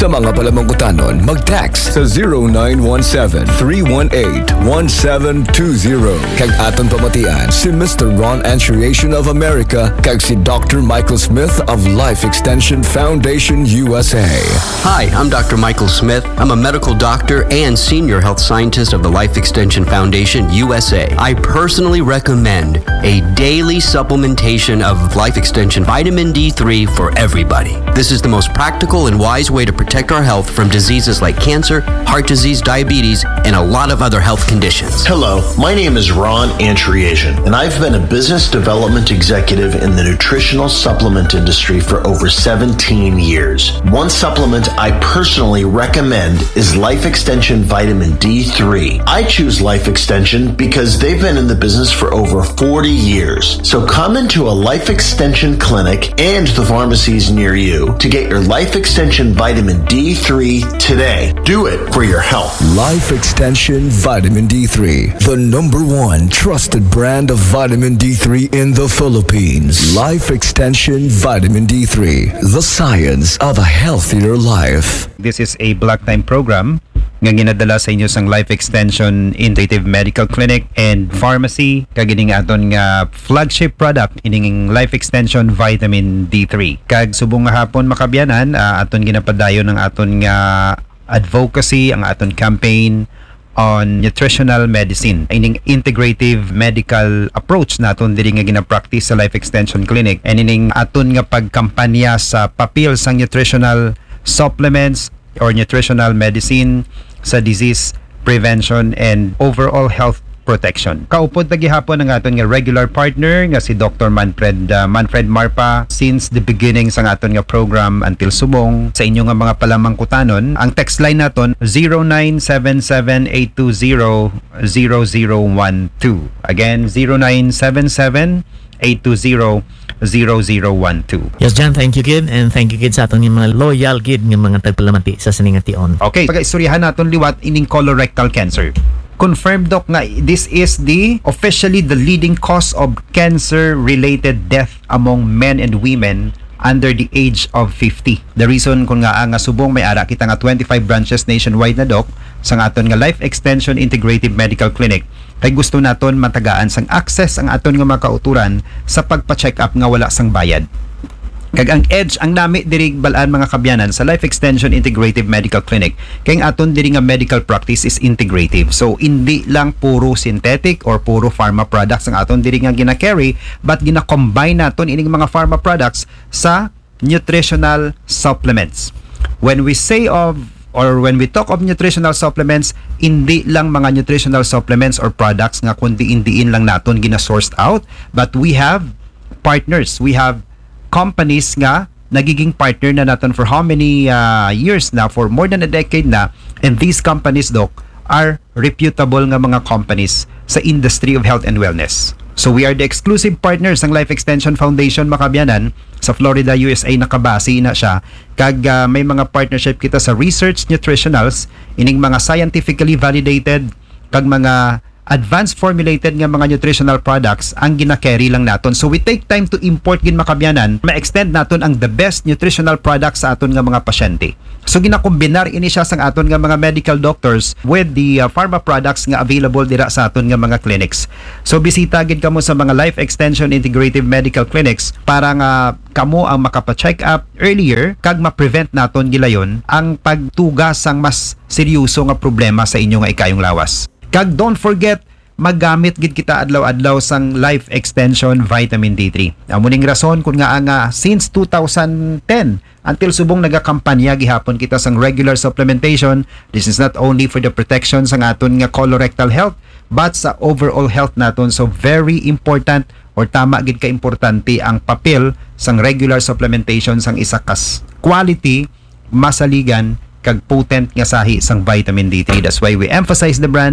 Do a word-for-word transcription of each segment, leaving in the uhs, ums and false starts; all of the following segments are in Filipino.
Sa mga palamangkutanon, mag-text sa zero nine one seven, three one eight, one seven two zero. Kag aton pamatian si Mister Ron Anchuriation of America kag si Doctor Michael Smith of Life Extension Foundation U S A. Hi, I'm Doctor Michael Smith. I'm a medical doctor and senior health scientist of the Life Extension Foundation U S A. I personally recommend a daily supplementation of Life Extension Vitamin D three for everybody. This is the most practical and wise way to protect our health from diseases like cancer, heart disease, diabetes, and a lot of other health conditions. Hello, my name is Ron Anchuriation, and I've been a business development executive in the nutritional supplement industry for over seventeen years. One supplement I personally recommend is Life Extension Vitamin D three. I choose Life Extension because they've been in the business for over forty years. So come into a Life Extension clinic and the pharmacies near you to get your Life Extension Vitamin D three today. Do it for your health. Life Extension Vitamin D three, the number one trusted brand of vitamin D three in the Philippines. Life Extension Vitamin D three, the science of a healthier life. This is a block time program nga ginadala sa inyo sang Life Extension Integrative Medical Clinic and Pharmacy kag ining aton nga flagship product ining Life Extension Vitamin D three. Kag subong nga hapon makabyanan, uh, aton ginapadayon ng aton nga advocacy, ang aton campaign on nutritional medicine. Ining integrative medical approach naton diri nga gina-practice sa Life Extension Clinic and ining aton nga pagkampanya sa papel sang nutritional supplements or nutritional medicine sa disease prevention and overall health protection. Kaupod na gihapon ang aton nga regular partner nga si Doctor Manfred uh, Manfred Marpa since the beginning sa aton nga program until subong sa inyo nga mga palamangkutanon. Ang text line naton zero nine seven seven, eight two zero, zero zero one two. Again zero nine seven seven, eight two zero, zero zero one two. Yes, John, thank you, Kid. And thank you, Kid, sa atong mga loyal, Kid, ng mga tagpalamati sa siningation. Okay, pag-istoryahan naton liwat ining colorectal cancer. Confirmed, Doc, nga this is the officially the leading cause of cancer-related death among men and women under the age of fifty. The reason kung nga nga subong may ara kita nga twenty-five branches nationwide na, Doc, sa aton nga Life Extension Integrative Medical Clinic, kay gusto naton matagaan sang access ang aton nga makauturan sa pagpa-check up nga wala sang bayad. Kag ang edge ang nami diri balaan mga kabyanan sa Life Extension Integrative Medical Clinic kay ang aton diri nga medical practice is integrative. So hindi lang puro synthetic or puro pharma products ang aton diri nga gina-carry, but gina-combine naton ining mga pharma products sa nutritional supplements. When we say of or when we talk of nutritional supplements, hindi lang mga nutritional supplements or products nga kundi indiin lang naton gina-sourced out, but we have partners, we have companies nga nagiging partner na natin for how many uh, years na, for more than a decade na, and these companies, Doc, are reputable nga mga companies sa industry of health and wellness. So we are the exclusive partners ng Life Extension Foundation makabyanan sa Florida, U S A. Nakabase na siya kag uh, may mga partnership kita sa research nutritionals, ining mga scientifically validated kag mga advanced formulated nga mga nutritional products ang gina-carry lang naton. So we take time to import gin makabyanan, ma-extend naton ang the best nutritional products sa aton nga mga pasyente. So ginakombinar ini siya sang aton nga mga medical doctors with the uh, pharma products nga available dira sa aton nga mga clinics. So bisita gid kamo sa mga Life Extension Integrative Medical Clinics para nga kamo ang makapa-check up earlier kag ma-prevent naton gilayon ang pagtugas sang mas seryoso nga problema sa inyo nga ikayong lawas. Kag don't forget, maggamit gid kita adlaw-adlaw sang Life Extension Vitamin D three. Amuning rason kun nga nga since two thousand ten until subong nagakampanya gihapon kita sang regular supplementation. This is not only for the protection sang aton nga colorectal health, but sa overall health naton. So very important or tama gid ka importante ang papel sang regular supplementation sang isa kas quality, masaligan kag potent nga sahi sang vitamin D three. That's why we emphasize the brand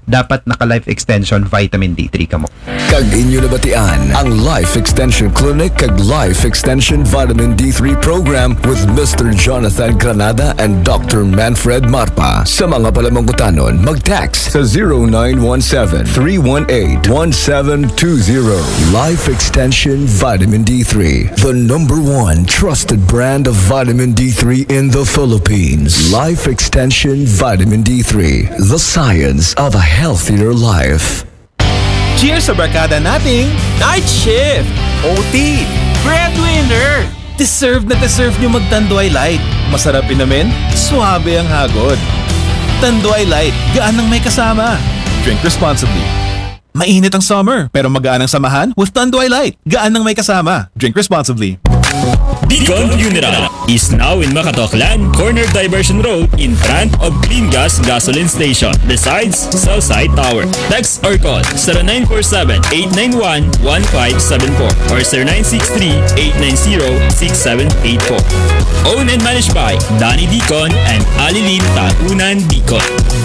dapat naka-life extension vitamin D three ka mo. Kag inyo nabatian ang Life Extension Clinic kag Life Extension Vitamin D three Program with Mister Jonathan Granada and Doctor Manfred Marpa. Sa mga palamangkutanon, mag-text sa zero nine one seven, three one eight, one seven two zero. Life Extension Vitamin D three, the number one trusted brand of vitamin D three in the Philippines. Life Extension Vitamin D three, the science of a healthier life. Cheers sa barkada nating Night Shift, O T, Breadwinner! Deserve na deserve nyo mag-Tanduay Light. Masarap inamin, suabe ang hagod. Tanduay Light, gaan ng may kasama. Drink responsibly. Mainit ang summer, pero magaan ang samahan with Tanduay Light. Gaan ng may kasama. Drink responsibly. Beacon Funeral is now in Makatoklan, Corner Diversion Road in front of Clean Gas Gasoline Station, besides Southside Tower. Text or call zero nine four seven, eight nine one, one five seven four or zero nine six three, eight nine zero, six seven eight four. Owned and managed by Danny Deacon and Alilin Taunan Deacon.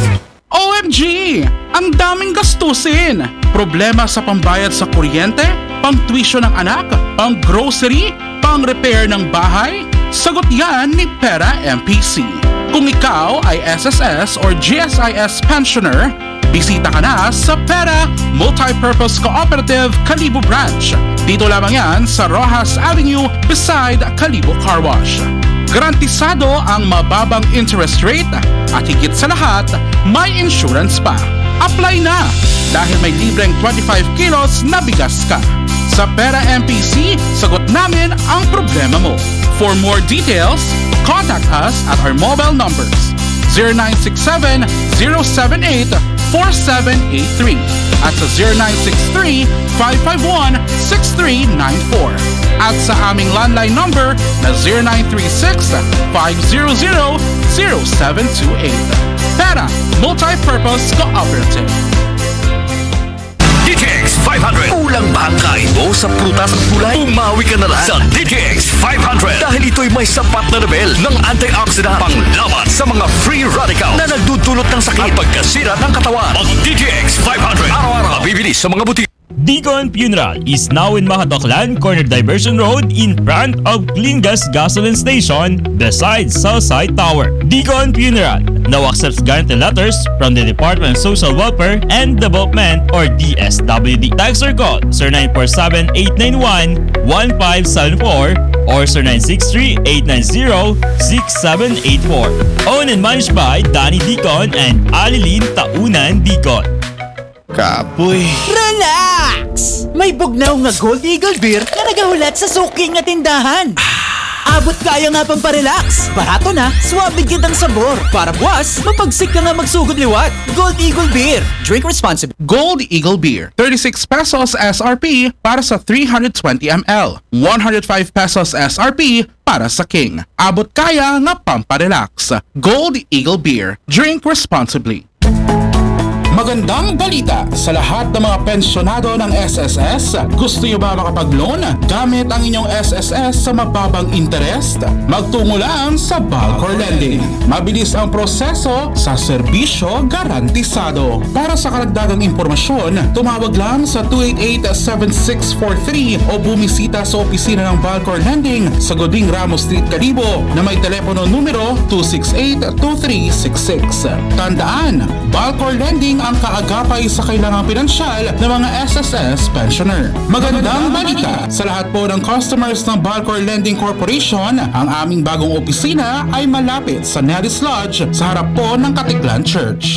O M G! Ang daming gastusin! Problema sa pambayad sa kuryente, pang-tuition ng anak, pang-grocery, pang-repair ng bahay? Sagot yan ni Pera M P C. Kung ikaw ay S S S or G S I S pensioner, bisita ka na sa Pera Multipurpose Cooperative Kalibo Branch. Dito lamang yan sa Rojas Avenue beside Kalibo Car Wash. Garantisado ang mababang interest rate at higit sa lahat, may insurance pa. Apply na dahil may libreng twenty-five kilos na bigas ka. Sa Pera M P C, sagot namin ang problema mo. For more details, contact us at our mobile numbers zero nine six seven, zero seven eight, four seven eight three at sa zero nine six three, five five one, six three nine four at sa aming landline number na zero nine three six, five zero zero, zero seven two eight. Pera Multipurpose Cooperative. D J X five hundred. Kulang ba ang kain mo sa prutas at gulay? Umawi ka na lang sa D J X five hundred dahil ito'y may sapat na level ng antioxidant panglaban sa mga free radicals na nagdudulot ng sakit at pagkasira ng katawan. Ang D J X five hundred araw-araw mabibili sa mga butik. Deacon Funeral is now in Makatoklan, Corner Diversion Road in front of Clean Gas Gasoline Station beside Southside Tower. Deacon Funeral now accepts guarantee letters from the Department of Social Welfare and Development or D S W D. Text or call zero nine four seven, eight nine one, one five seven four or zero nine six three, eight nine zero, six seven eight four. Owned and managed by Danny Deacon and Alilin Taunan Deacon. Kapoy. Relax! May bugnaw nga Gold Eagle Beer na nagahulat sa suking nga tindahan. Abot kaya nga pang parelax. Barato na, suwabig kitang sabor. Para buwas, mapagsik ka nga magsugod liwat. Gold Eagle Beer. Drink responsibly. Gold Eagle Beer, thirty-six pesos S R P para sa three hundred twenty milliliters. one hundred five pesos S R P para sa King. Abot kaya nga pamparelax. Gold Eagle Beer. Drink responsibly. Magandang balita sa lahat ng mga pensyonado ng S S S. Gusto nyo ba makapag-loan gamit ang inyong S S S sa mababang interest? Magtungo lang sa Balcor Lending. Mabilis ang proseso sa serbisyo garantisado. Para sa karagdagang impormasyon, tumawag lang sa two eight eight, seven six four three o bumisita sa opisina ng Balcor Lending sa Goding Ramos Street, Kalibo na may telepono numero two six eight, two three six six. Tandaan, Balcor Lending ang kaagapay sa kailangang pinansyal ng mga S S S pensioner. Magandang balita sa lahat po ng customers ng Balcor Lending Corporation. Ang aming bagong opisina ay malapit sa Nellis Lodge sa harap po ng Katiklan Church.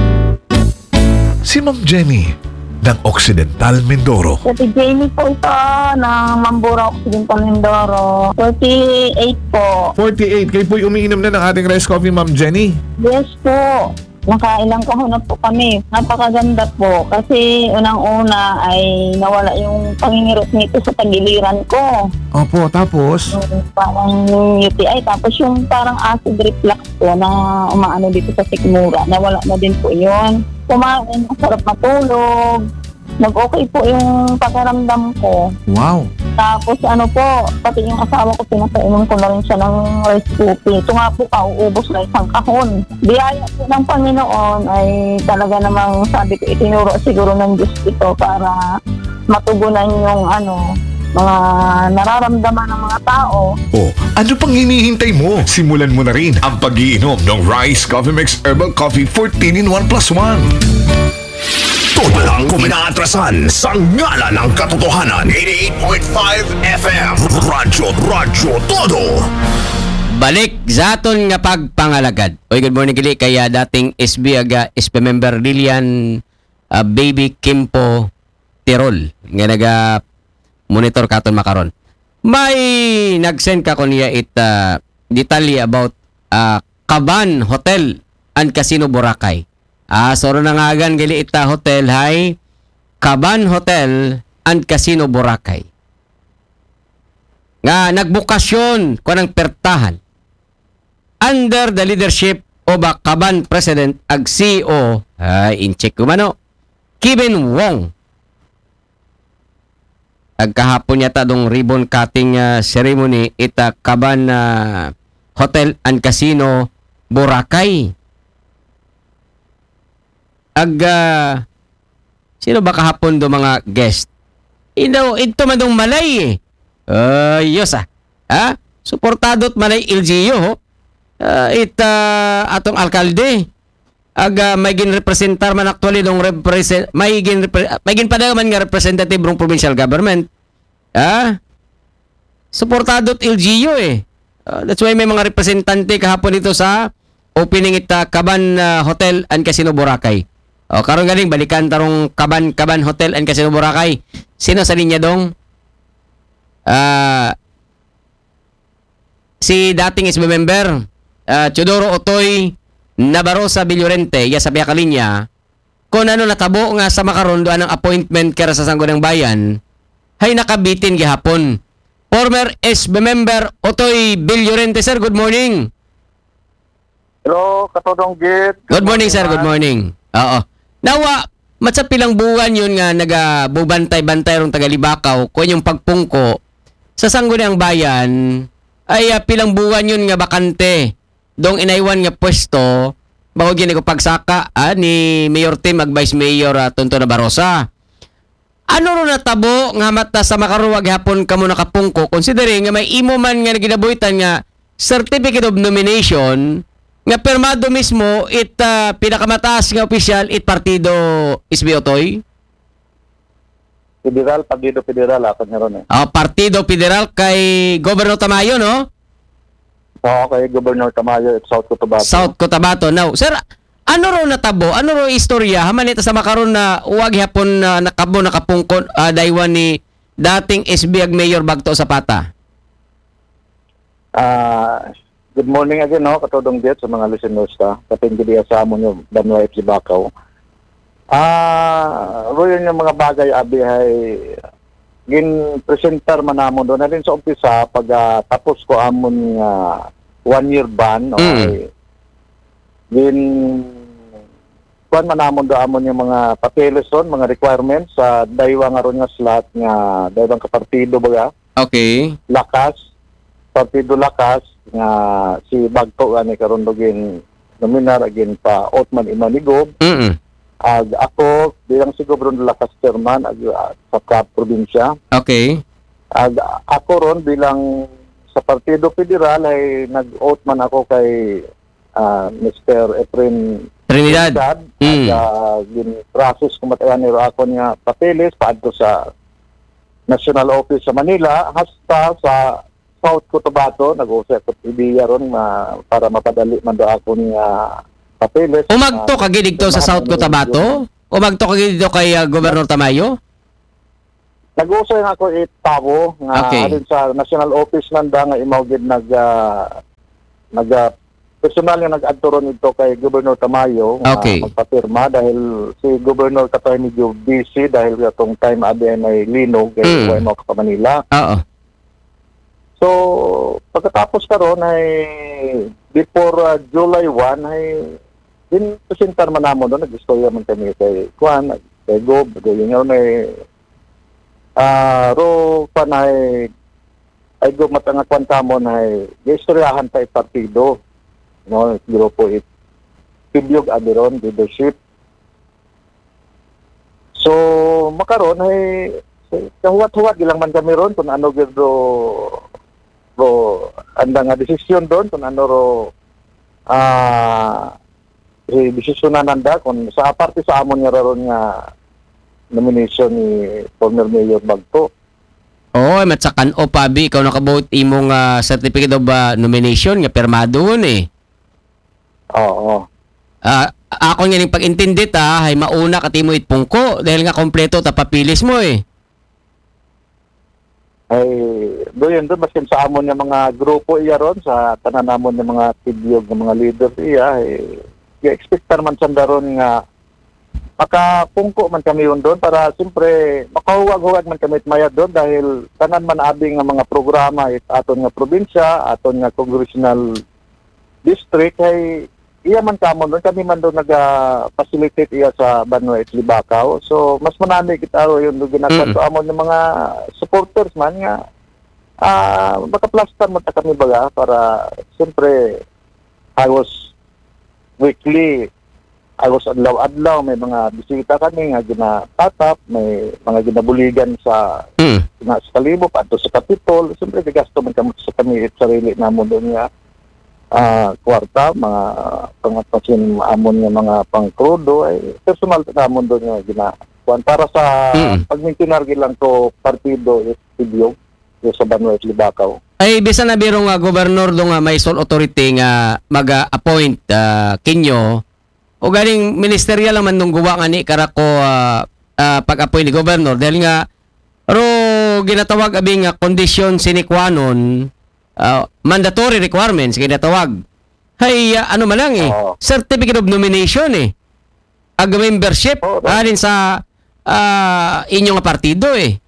Si Ma'am Jenny ng Occidental Mindoro. Si Jenny po ito ng Mambura Occidental Mindoro. forty-eight po. forty-eight. Kayo po'y umiinom na ng ating rice coffee, Ma'am Jenny? Yes po. Nakailang kahon na po kami. Napakaganda po kasi unang-una ay nawala yung pangingirot nito sa tagiliran ko. Opo, tapos? Yung parang U T I. Tapos yung parang acid reflux po na umaano dito sa sikmura. Nawala na din po yun. Kumain, masarap matulog. nag-okay po yung pakiramdam ko. Wow. Tapos ano po, pati yung asawa ko, pinapainom ko na rin siya ng rice cookie. Ito nga po, kauubos na isang kahon. Biyaya po ng Panginoon ay talaga namang sabi ko, itinuro siguro ng Diyos ito para matugunan yung ano, mga nararamdaman ng mga tao. Oh, ano pang hinihintay mo? Simulan mo na rin ang pag-iinom ng Rice Coffee Mix Herbal Coffee fourteen in one plus one. Todo lang kuminaatrasan sa ngala ng katotohanan. eighty-eight point five F M Radyo, Radyo, Todo. Balik sa aton nga pagpangalagad. Oy, good morning gali kaya dating S B aga S P member Lilian uh, Baby Kimpo Tirol nga naga monitor katon makaron. May nag-send ka ko niya it uh, detalye about uh, Kaban Hotel and Casino Boracay. Ah, soro nangagan gali ita hotel hay Kaban Hotel and Casino Boracay. Nga nagbukasyon ko ng pertahan under the leadership of a Kaban President ag C E O ay in-check ko mano Kevin Wong. Agkahapon yata dong ribbon cutting uh, ceremony ita Kaban uh, Hotel and Casino Boracay. Ag uh, sino ba kahapon do mga guest? Ino ito man dong malay eh. Ayos ah. Ha? Suportadot malay L G U ho. Uh, it uh, atong alkalde. Ag uh, may gin-representar man actually dong represent may gin may gin man nga representative ng provincial government. Ha? Suportadot L G U eh. Uh, that's why may mga representante kahapon dito sa opening ita Kaban uh, Hotel and Casino Boracay. O karon galing balikan tarong Kaban Kaban Hotel and Casino Boracay. Sino sa linya dong? Ah uh, si dating S B member uh, Teodoro Otoy Nabarosa Villorente ya sa biya kalinya. Kung ano natabo nga sa makaron doan ang appointment kara sa Sangguniang Bayan hay nakabitin gihapon. Former S B member Otoy Villorente, sir, good morning. Hello, katodong git. Good morning, sir. Good morning. Oo. Nawa, matsa pilang buwan yun nga nagabubantay-bantay rong Tagalibakaw kung yung pagpungko sa Sangguniang Bayan ay uh, pilang buwan yun nga bakante dong inaiwan nga pwesto bago gini ko pagsaka ah, ni Mayor Tim ag Vice Mayor uh, Tonto Nabarosa. Ano ro natabo nga mata sa makaruwag hapon kamo nakapungko considering nga may imo man nga ginabuhitan nga certificate of nomination nga permado mismo it uh, pinakamataas nga opisyal it partido S B Otoy? Federal, Partido Federal ako nga ron eh. Ah, Partido Federal kay Governor Tamayo, no? Oo, kay Governor Tamayo at South Cotabato. South Cotabato. Now, sir, ano ro natabo? Ano ro istorya? Haman ito sa makaron na uwag hapon na nakabo nakapungkon uh, daywan ni dating S B ag Mayor Bagto Zapata? Ah... Uh, Good morning again, no, katodong jet sa mga listeners ta. Kaping gidi sa amon yung Banwa F C Bakaw. Ah, royan yung mga bagay abi ay gin presentar man amon do na rin sa umpisa pag uh, tapos ko amon nga uh, one year ban mm. okay. Gin kuan man amon do amon yung mga papeles ron, mga requirements sa uh, daywa nga ron nga slot nga daywang kapartido baga. Okay. Lakas, Partido Lakas nga si Bagto ani karon dogin nominar again pa Otman Imanigob. Mm. Ag ako bilang si Gobernador Lakas chairman ag uh, sa probinsya. Okay. Ag ako ron bilang sa Partido Federal ay nag-oath man ako kay uh, Mister Efren Trinidad. Trinidad. Mm. Ag uh, gin process kumatayan ni ako niya papeles paadto sa National Office sa Manila hasta sa South Cotabato, nag-usap ko ibiya ron ma, para mapadali man do ako niya papeles. Umagto uh, kagid dito sa South Cotabato? Umagto kagid dito kay uh, Governor Tamayo? Nag-usap nga ako itabo nga okay. Alin sa National Office nanda nga imaw gid nag uh, nag uh, personal nga nag-adto ron ito kay Governor Tamayo nga okay. magpapirma dahil si Governor Katay medyo busy dahil atong time abi ay may linog kay mm. mo ka Manila. Oo. So, pagkatapos karon ay before uh, July first ay din presentar man namo doon nag-istorya man kami kay Juan kay Gob, doon yun ay ah ro panay ay Gob matanga kwantamon ay istoryahan ta partido no grupo it Pibyog Aberon leadership. So makaron ay kahuwat-huwat ilang man kami ron kung ano gid ro ro anda nga desisyon doon kung ano ro ah uh, desisyon na nanda kung sa parte sa amon nga ron nga nomination ni former Mayor Bagto. Oo, matsakan o pabi ikaw nakabote imong uh, certificate of uh, nomination nga pirmado hun eh. Oo. Ah, uh, ako nga ning pag-intindi ta hay mauna ka timo itpungko dahil nga kompleto ta papilis mo eh. Ay doon doon baskin sa amon nga mga grupo iya ron sa tanan namon nga mga tibyog nga mga leader iya eh i-expect naman sa daron nga makapungko man kami yun doon para siyempre makahuwag-huwag man kami mayad doon dahil tanan man abing nga mga programa it aton nga probinsya, aton nga congressional district ay iya man kamon doon kami man doon naga-facilitate iya sa Banwa at Libakaw. So mas manami kita ro yun doon ginagawa mm-hmm. amon ng mga supporters man nga ah uh, makaplastar man ta kami baga para siyempre I was weekly I was adlaw-adlaw may mga bisita kami nga ginatatap, may mga ginabuligan sa mm. na, sa Kalibop ato sa Capitol. Siyempre gasto man kami sa kami at sarili namon doon nga uh, kwarta, mga pangapasin amon nga mga pangkrudo ay personal namon doon nga ginakuan para sa mm. pagmintinar lang to partido at Pibyog sa Banwa at Libakaw. Ay bisan na biro nga gobernador do nga may sole authority nga mag-appoint uh, kinyo o galing ministerial lang man nung guwa nga ni karako uh, uh, pag-appoint ni gobernador dahil nga ro ginatawag abing nga condition sine qua non uh, mandatory requirements ginatawag hay uh, ano man lang eh oh. certificate of nomination eh ag membership oh, alin sa uh, inyong partido eh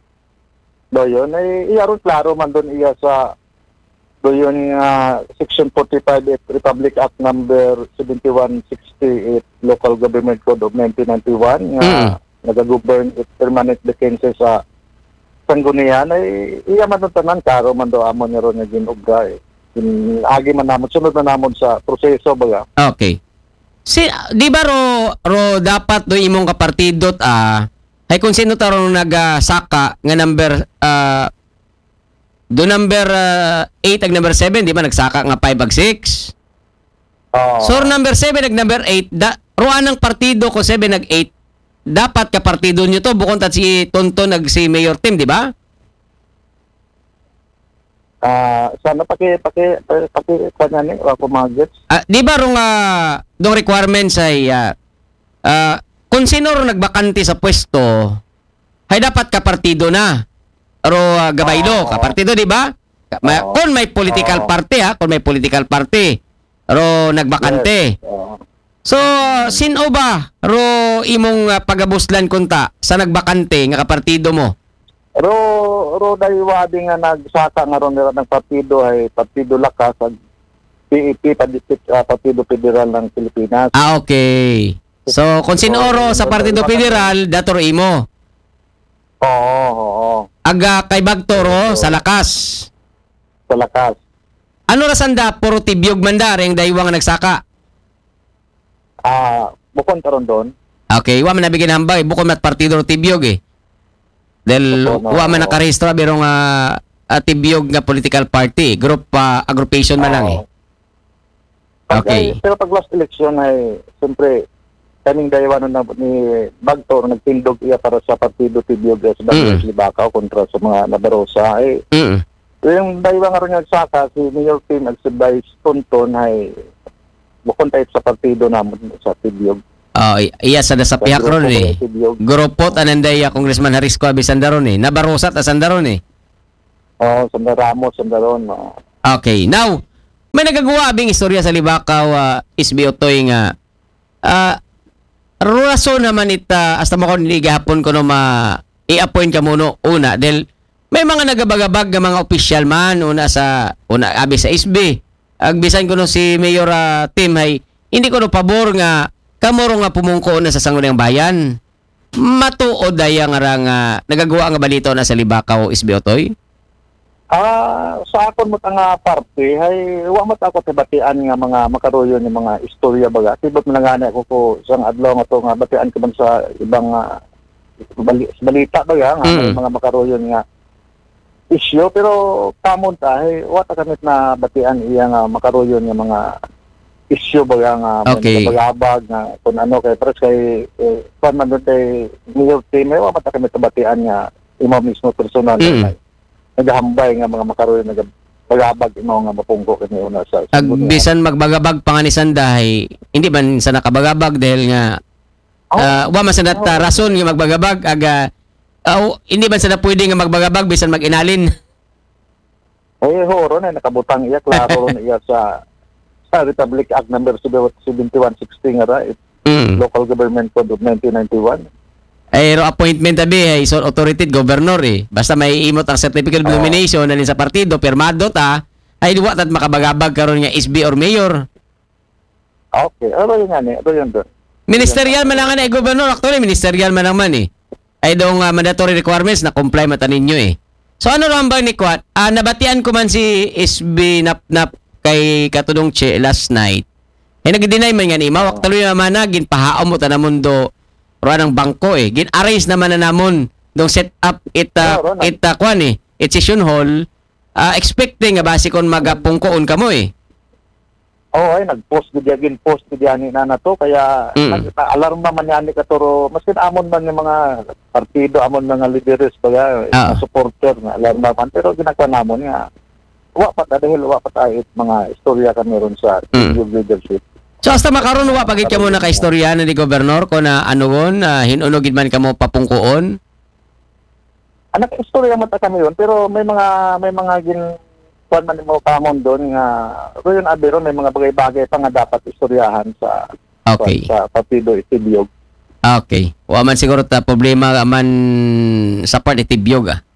do yun ay iya ron klaro man doon iya sa do yun uh, Section forty-five Republic Act number seventy-one sixty-eight Local Government Code of nineteen ninety-one nga mm. nagagovern it permanent vacancy sa Sanggunian ay iya man tanan karo man do amon nga ron nga ginugda eh. Agi man namon sunod na namon sa proseso baga. Okay. Si di ba ro ro dapat do imong kapartidot ah hay kung sino tarong nagasaka nga number uh, do number uh, eight ag number seven di ba nagsaka nga five ag six. Oh. So number seven ag number eight da ruan ng partido ko seven ag eight dapat ka partido nyo to bukod at si Tonton ag si Mayor Tim di ba? Ah, uh, sana paki paki paki kanya ni ako mga gets. Uh, di ba rong uh, dong requirements ay uh, uh, kung sino ro nagbakante sa pwesto ay dapat ka partido na. Ro uh, gabaylo, oh. kapartido di ba? May, oh. Kung may political oh. party ha, kung may political party, ro nagbakante. Yes. Oh. So, sino ba ro imong uh, pagabuslan kunta sa nagbakante nga kapartido mo? Ro ro daywabi nga nagsaka nga ron nila ng partido ay Partido Lakas ag P E P uh, Partido Federal ng Pilipinas. Ah, okay. So, kung sino ro sa Partido Federal, dator imo. Oo, oo. Aga kay Bagtoro sa Lakas. Sa Lakas. Ano rasanda puro Tibyog mandar ang daywa nga nagsaka? Ah, uh, bukon karon doon. Okay, wa man nabigyan hambay bukon mat partido Tibyog eh. Dahil no, wa man nakarehistro biro nga uh, Tibyog nga political party, group uh, aggregation man lang eh. Okay. Ay, pero pag last election ay siyempre kaming daywan na ni Bagto nagtindog iya para sa partido Tibyog sa Banwa mm. Libakaw kontra sa mga Nabarosa ay mm. yung daywan nga rin nagsaka si Mayor Tim at si Vice Tonton ay bukon tayo sa partido namon sa Tibyog. Oh, iya sa sa pihak ron eh. Grupot ananday ya Congressman Harisco Abisandaron eh. Nabarosa ta Sandaron eh. Oh, Sandar Ramos Sandaron. Oh. Okay, now may nagagawa abing istorya sa Libakaw uh, S B Otoy nga uh, rason naman ita hasta mo ko nigahapon ko no ma i-appoint ka muno una dahil may mga nagabagabag nga mga opisyal man una sa una abi sa S B agbisan ko no si Mayor uh, Tim hay hindi ko no pabor nga kamoro nga pumungko na sa Sangguniang Bayan matuod daya nga ra nga nagagawa nga balito na sa Libakaw S B Otoy? Ah, sa akon mo nga parte, hay wa mat ako tibatian nga mga makaroyon ng mga istorya baga. Tibot man nga ako ko isang adlaw nga to nga batian ko man sa ibang uh, bali, balita baga nga Mm. mga makaroyon nga isyo, pero kamon ta hay wa ta kanit na batian iya nga makaroyon nga mga isyo baga nga Okay. bagabag nga kung ano kay pres kay eh, kung man doon kay Mayor Team, wa mat kanit na batian nga imo mismo personal Mm. nga naghambay nga mga makaroon nag pagabag imo nga mapungko kani una sa Ag bisan magbagabag panganisan dahi, hindi man sa nakabagabag dahil nga ah, wa man sa nat rason nga magbagabag aga ah, hindi man sa na pwede nga magbagabag bisan mag-inalin. ay horo na nakabutang iya klaro ron iya sa sa Republic Act number seventy-one sixty nga ra it, Mm. Local Government Code of nineteen ninety-one. Ay ro appointment tabi ay sole authority governor eh. Basta may imot ang certificate of nomination na sa partido pirmado ta ay wa tat makabagabag karon nga S B or mayor. Okay, ano yun nga ni? Ano yun doon? Ministerial man lang na governor actually ministerial man naman eh. Ay daw nga mandatory requirements na comply mata ninyo eh. So ano ram ba ni Kwat? Ah, nabatian ko man si S B nap nap kay katudong che last night. Ay nag-deny man nga ni mawak tuloy naman na ginpahaom mo ta na mundo ro ng bangko eh. Gin-arrange naman na namon dong set up it uh, it uh, kwan eh. It session hall uh, expecting nga basikon magapungkoon kamo eh. Oh, ay nag-post gid gin post gid ani na nato kaya Mm. nag-alarma man yani katuro maski amon man yung mga partido amon mga leaders baga Ah. mga supporter nga alarma man pero ginakaw namon nga wa pa ta dahil wa pa tayo mga istorya kami ron sa Mm. yung leadership. So hasta makaron wa pagit kamo na kaistorya na ni gobernador ko na anugon uh, hinunogid man kamo papungkoon. Anak istorya man ta kami yun pero may mga may mga gin kuan man mo kamon doon nga royon abero may mga bagay-bagay pa nga dapat istoryahan sa Okay. sa partido itibiyog. Okay. Wa man siguro ta problema man sa part itibiyog ah.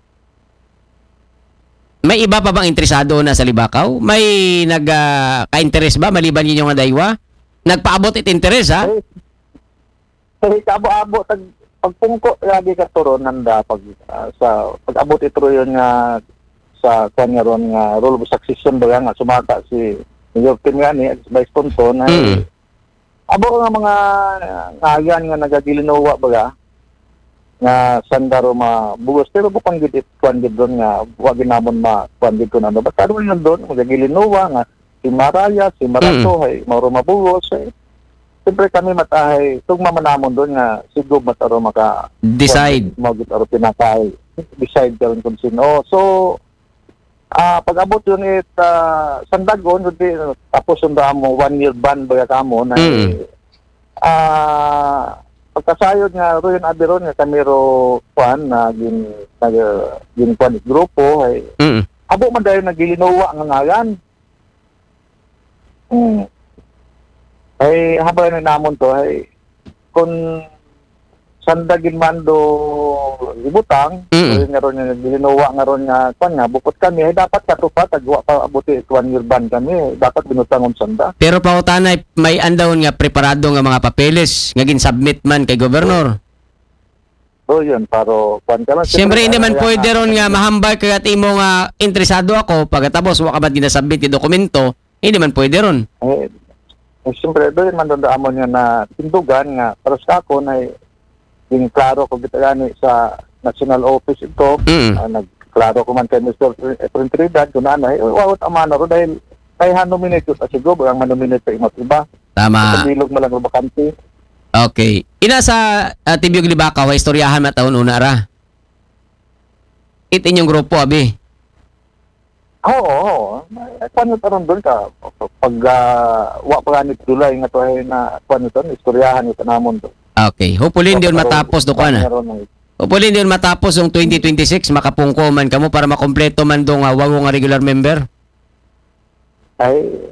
May iba pa bang interesado na sa Libakaw? May nag uh, ka-interest ba maliban ninyo nga daywa? Nagpaabot it interest ha? Kasi kabo-abo tag pagpungko lagi ka turon nanda pag ah, sa pag-abot ito yun nga sa kanya ron nga rule of succession ba nga sumata si Mayor Tim nga ni Vice Tonton ay Mm. abo nga mga ngayan nga nagagilinawa ba nga sandaro mabugos pero bukang gid it kwan gid doon nga wa ginamon ma kwan gid kun ano basta ano yun doon magagilinawa nga si Maraya si Marato ay mauro mabugos eh siyempre kami matahay tugma manamon doon nga siguro mataro maka Decide. mo gid aro pinakay decide karon kung sino so ah pag-abot yun it uh, sandagon di tapos sunda mo one year ban ba kamo na Mm. ah pagkasayod nga royon abiron nga kami ro kwan na gin nag gin kwan grupo ay Mm. abo man dayon nagilinawa nga ngalan. Hmm. Ay habang na namon to ay kung sandagin man do ibutang Mm. nga ron nga gilinawa nga ron nga kwan nga bukod kami ay dapat katupat agwa pa abuti one year ban kami dapat binutangon sanda. Pero pautanay may andawon nga preparado nga mga papeles nga gin-submit man kay gobernador. So yun paro kwan ka lang. Siyempre hindi man pwede ron nga mahambal kay at imo nga interesado ako pagkatapos wa ka ba ginasubmit yung dokumento, hindi man pwede ron. Eh, eh siyempre doon man doon amon nga na tindugan nga para sa ako na yung klaro ko gitagani sa national office ito Mm. ah, nagklaro ko man kay Mister Efren Trinidad kung ano eh wawat amana ro dahil kay ha-nominate ko sa siguro ang manominate sa imat iba Tama. bilog mo lang ang bakante. Okay. Ina sa uh, Tibiyog Libakaw, istoryahan na taon una ra. It inyong grupo, abi. Oo, oo. Kwan ito ron doon ka pag uh, wa pa ganit dulay nga to ay na kwan ito istoryahan ito namon to. Okay. Hopefully hindi yun matapos do ka na. Hopefully hindi yun matapos yung twenty twenty-six makapungko man kamo para makompleto man dong uh, wago nga regular member. Ay